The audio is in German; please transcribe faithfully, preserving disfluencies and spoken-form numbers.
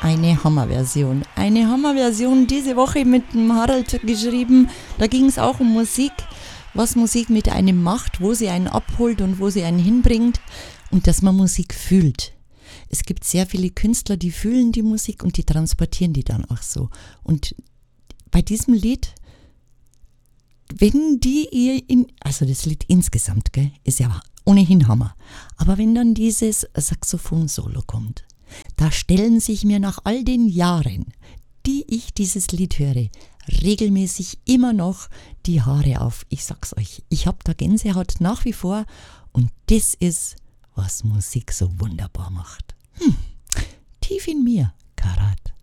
eine Hammerversion. Eine Hammerversion diese Woche mit dem Harald geschrieben. Da ging es auch um Musik, was Musik mit einem macht, wo sie einen abholt und wo sie einen hinbringt und dass man Musik fühlt. Es gibt sehr viele Künstler, die fühlen die Musik und die transportieren die dann auch so. Und bei diesem Lied, wenn die ihr in, also das Lied insgesamt, gell, ist ja ohnehin Hammer. Aber wenn dann dieses Saxophon-Solo kommt, da stellen sich mir nach all den Jahren, die ich dieses Lied höre, regelmäßig immer noch die Haare auf. Ich sag's euch, ich hab da Gänsehaut nach wie vor und das ist, was Musik so wunderbar macht. Hm, tief in mir, Karat.